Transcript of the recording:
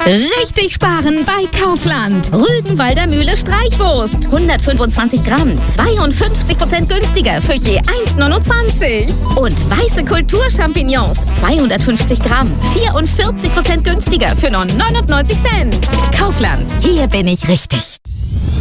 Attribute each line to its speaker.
Speaker 1: Richtig sparen bei Kaufland. Rügenwalder Mühle Streichwurst. 125 Gramm, 52% günstiger für je 1,29. Und weiße Kulturchampignons. 250 Gramm, 44% günstiger für nur 99 Cent. Kaufland, hier bin ich richtig.